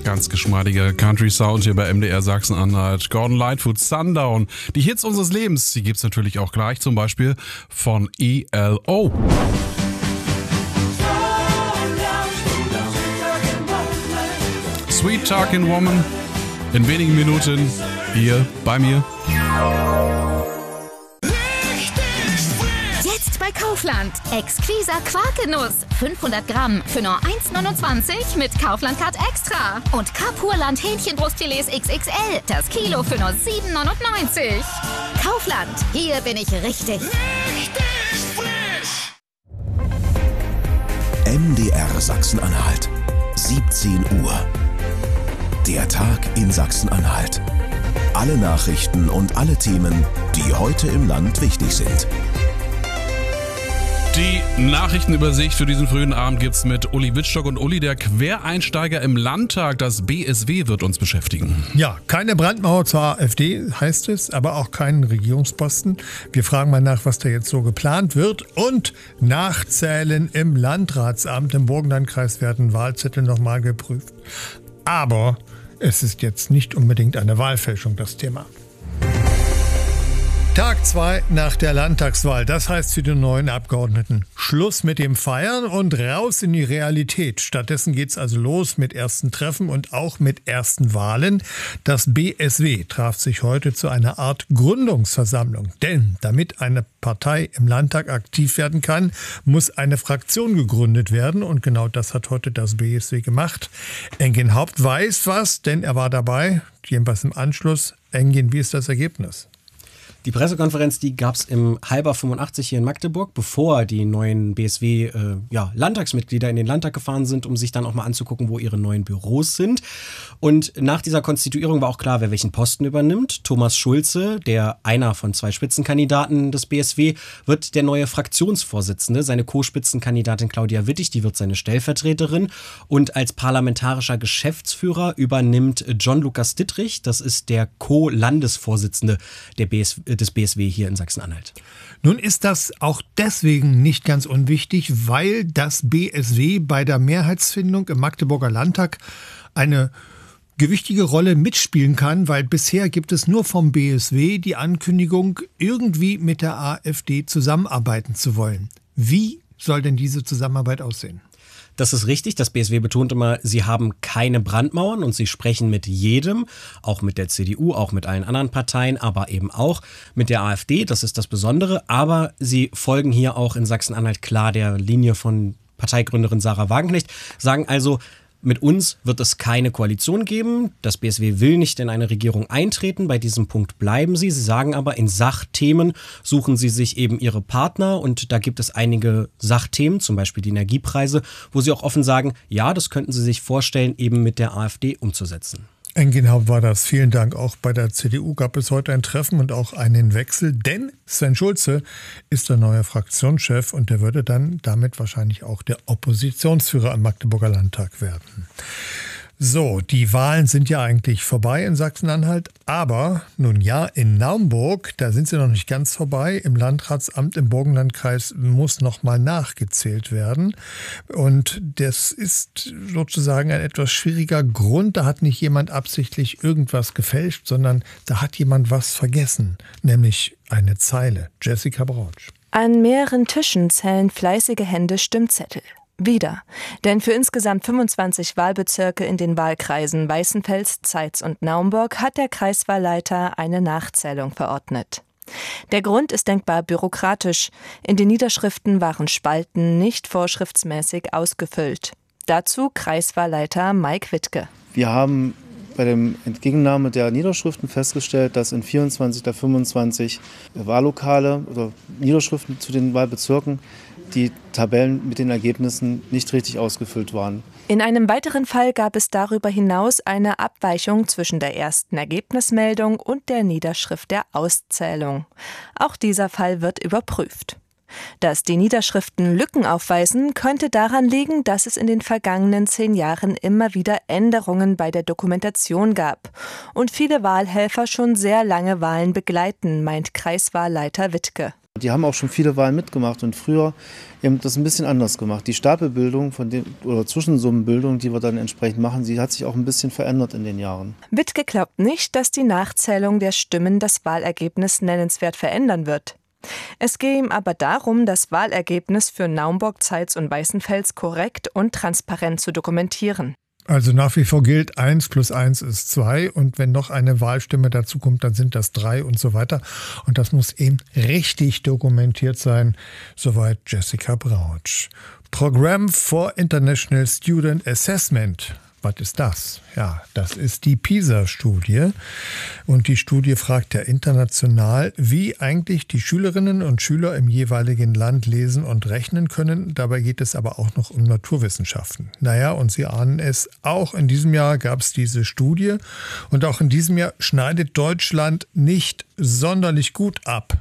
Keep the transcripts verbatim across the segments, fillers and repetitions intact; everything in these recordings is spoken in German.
Ganz geschmeidiger Country-Sound hier bei M D R Sachsen-Anhalt. Gordon Lightfoot, Sundown. Die Hits unseres Lebens, die gibt's natürlich auch gleich, zum Beispiel von E L O. Sweet Talking Woman, in wenigen Minuten hier bei mir. Jetzt bei Kaufland. Exquisa Quarkenuss. fünfhundert Gramm für nur eins neunundzwanzig mit Kaufland-Card Extra. Und Kapurland Hähnchenbrustfilets X X L. Das Kilo für nur sieben neunundneunzig. Kaufland. Hier bin ich richtig. Richtig frisch. M D R Sachsen-Anhalt. siebzehn Uhr. Der Tag in Sachsen-Anhalt. Alle Nachrichten und alle Themen, die heute im Land wichtig sind. Die Nachrichtenübersicht für diesen frühen Abend gibt's mit Uli Wittstock. Und Uli, der Quereinsteiger im Landtag, das B S W, wird uns beschäftigen. Ja, keine Brandmauer zur AfD heißt es, aber auch keinen Regierungsposten. Wir fragen mal nach, was da jetzt so geplant wird. Und Nachzählen im Landratsamt im Burgenlandkreis werden Wahlzettel nochmal geprüft. Aber es ist jetzt nicht unbedingt eine Wahlfälschung, das Thema. Tag zwei nach der Landtagswahl. Das heißt für die neuen Abgeordneten: Schluss mit dem Feiern und raus in die Realität. Stattdessen geht's also los mit ersten Treffen und auch mit ersten Wahlen. Das B S W traf sich heute zu einer Art Gründungsversammlung. Denn damit eine Partei im Landtag aktiv werden kann, muss eine Fraktion gegründet werden. Und genau das hat heute das B S W gemacht. Engin Haupt weiß was, denn er war dabei. Jedenfalls im Anschluss. Engin, wie ist das Ergebnis? Die Pressekonferenz, die gab es im Halber fünfundachtzig hier in Magdeburg, bevor die neuen B S W äh, ja, Landtagsmitglieder in den Landtag gefahren sind, um sich dann auch mal anzugucken, wo ihre neuen Büros sind. Und nach dieser Konstituierung war auch klar, wer welchen Posten übernimmt. Thomas Schulze, der einer von zwei Spitzenkandidaten des B S W, wird der neue Fraktionsvorsitzende. Seine Co-Spitzenkandidatin Claudia Wittig, die wird seine Stellvertreterin. Und als parlamentarischer Geschäftsführer übernimmt John Lukas Dittrich, das ist der Co-Landesvorsitzende der B S W. des B S W hier in Sachsen-Anhalt. Nun ist das auch deswegen nicht ganz unwichtig, weil das B S W bei der Mehrheitsfindung im Magdeburger Landtag eine gewichtige Rolle mitspielen kann, weil bisher gibt es nur vom B S W die Ankündigung, irgendwie mit der AfD zusammenarbeiten zu wollen. Wie soll denn diese Zusammenarbeit aussehen? Das ist richtig. Das B S W betont immer, sie haben keine Brandmauern und sie sprechen mit jedem, auch mit der C D U, auch mit allen anderen Parteien, aber eben auch mit der AfD. Das ist das Besondere. Aber sie folgen hier auch in Sachsen-Anhalt klar der Linie von Parteigründerin Sarah Wagenknecht, sagen also, mit uns wird es keine Koalition geben. Das B S W will nicht in eine Regierung eintreten. Bei diesem Punkt bleiben sie. Sie sagen aber, in Sachthemen suchen sie sich eben ihre Partner. Und da gibt es einige Sachthemen, zum Beispiel die Energiepreise, wo sie auch offen sagen, ja, das könnten sie sich vorstellen, eben mit der AfD umzusetzen. Engin Haupt war das. Vielen Dank. Auch bei der C D U gab es heute ein Treffen und auch einen Wechsel, denn Sven Schulze ist der neue Fraktionschef und der würde dann damit wahrscheinlich auch der Oppositionsführer im Magdeburger Landtag werden. So, die Wahlen sind ja eigentlich vorbei in Sachsen-Anhalt, aber nun ja, in Naumburg, da sind sie noch nicht ganz vorbei. Im Landratsamt im Burgenlandkreis muss noch mal nachgezählt werden. Und das ist sozusagen ein etwas schwieriger Grund. Da hat nicht jemand absichtlich irgendwas gefälscht, sondern da hat jemand was vergessen, nämlich eine Zeile. Jessica Brautsch. An mehreren Tischen zählen fleißige Hände Stimmzettel. Wieder. Denn für insgesamt fünfundzwanzig Wahlbezirke in den Wahlkreisen Weißenfels, Zeitz und Naumburg hat der Kreiswahlleiter eine Nachzählung verordnet. Der Grund ist denkbar bürokratisch. In den Niederschriften waren Spalten nicht vorschriftsmäßig ausgefüllt. Dazu Kreiswahlleiter Mike Wittke. Wir haben bei der Entgegennahme der Niederschriften festgestellt, dass in vierundzwanzig der fünfundzwanzig Wahllokale oder Niederschriften zu den Wahlbezirken die Tabellen mit den Ergebnissen nicht richtig ausgefüllt waren. In einem weiteren Fall gab es darüber hinaus eine Abweichung zwischen der ersten Ergebnismeldung und der Niederschrift der Auszählung. Auch dieser Fall wird überprüft. Dass die Niederschriften Lücken aufweisen, könnte daran liegen, dass es in den vergangenen zehn Jahren immer wieder Änderungen bei der Dokumentation gab und viele Wahlhelfer schon sehr lange Wahlen begleiten, meint Kreiswahlleiter Wittke. Die haben auch schon viele Wahlen mitgemacht und früher eben das ein bisschen anders gemacht. Die Stapelbildung von den, oder Zwischensummenbildung, die wir dann entsprechend machen, die hat sich auch ein bisschen verändert in den Jahren. Wittke glaubt nicht, dass die Nachzählung der Stimmen das Wahlergebnis nennenswert verändern wird. Es gehe ihm aber darum, das Wahlergebnis für Naumburg, Zeitz und Weißenfels korrekt und transparent zu dokumentieren. Also nach wie vor gilt, eins plus eins ist zwei und wenn noch eine Wahlstimme dazu kommt, dann sind das drei und so weiter. Und das muss eben richtig dokumentiert sein. Soweit Jessica Brautsch. Program for International Student Assessment. Was ist das? Ja, das ist die PISA-Studie. Und die Studie fragt ja international, wie eigentlich die Schülerinnen und Schüler im jeweiligen Land lesen und rechnen können. Dabei geht es aber auch noch um Naturwissenschaften. Naja, und Sie ahnen es, auch in diesem Jahr gab es diese Studie. Und auch in diesem Jahr schneidet Deutschland nicht sonderlich gut ab.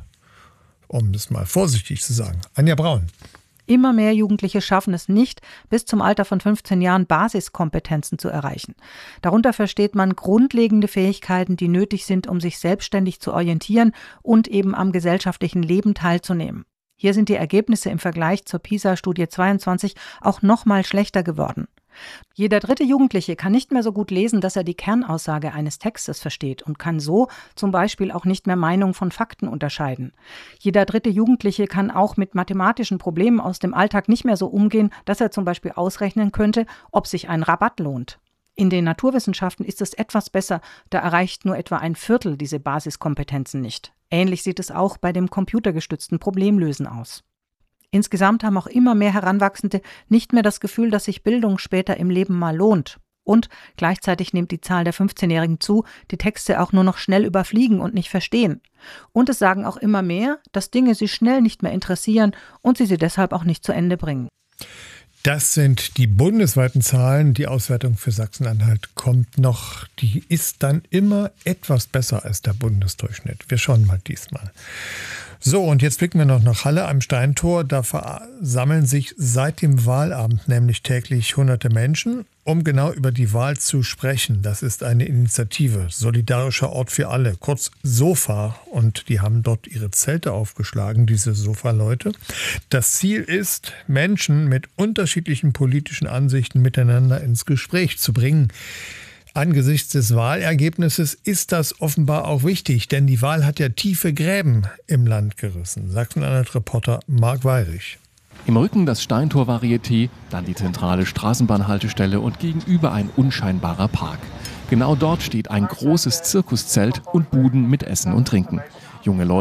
Um es mal vorsichtig zu sagen. Anja Braun. Immer mehr Jugendliche schaffen es nicht, bis zum Alter von fünfzehn Jahren Basiskompetenzen zu erreichen. Darunter versteht man grundlegende Fähigkeiten, die nötig sind, um sich selbstständig zu orientieren und eben am gesellschaftlichen Leben teilzunehmen. Hier sind die Ergebnisse im Vergleich zur PISA-Studie zweiundzwanzig auch noch mal schlechter geworden. Jeder dritte Jugendliche kann nicht mehr so gut lesen, dass er die Kernaussage eines Textes versteht und kann so zum Beispiel auch nicht mehr Meinung von Fakten unterscheiden. Jeder dritte Jugendliche kann auch mit mathematischen Problemen aus dem Alltag nicht mehr so umgehen, dass er zum Beispiel ausrechnen könnte, ob sich ein Rabatt lohnt. In den Naturwissenschaften ist es etwas besser, da erreicht nur etwa ein Viertel diese Basiskompetenzen nicht. Ähnlich sieht es auch bei dem computergestützten Problemlösen aus. Insgesamt haben auch immer mehr Heranwachsende nicht mehr das Gefühl, dass sich Bildung später im Leben mal lohnt. Und gleichzeitig nimmt die Zahl der fünfzehnjährigen zu, die Texte auch nur noch schnell überfliegen und nicht verstehen. Und es sagen auch immer mehr, dass Dinge sie schnell nicht mehr interessieren und sie sie deshalb auch nicht zu Ende bringen. Das sind die bundesweiten Zahlen. Die Auswertung für Sachsen-Anhalt kommt noch. Die ist dann immer etwas besser als der Bundesdurchschnitt. Wir schauen mal diesmal. So, und jetzt blicken wir noch nach Halle am Steintor. Da versammeln sich seit dem Wahlabend nämlich täglich hunderte Menschen, um genau über die Wahl zu sprechen. Das ist eine Initiative, Solidarischer Ort für alle, kurz SOFA. Und die haben dort ihre Zelte aufgeschlagen, diese SOFA-Leute. Das Ziel ist, Menschen mit unterschiedlichen politischen Ansichten miteinander ins Gespräch zu bringen. Angesichts des Wahlergebnisses ist das offenbar auch wichtig, denn die Wahl hat ja tiefe Gräben im Land gerissen. Sachsen-Anhalt-Reporter Marc Weyrich. Im Rücken das Steintor-Varieté, dann die zentrale Straßenbahnhaltestelle und gegenüber ein unscheinbarer Park. Genau dort steht ein großes Zirkuszelt und Buden mit Essen und Trinken. Junge Leute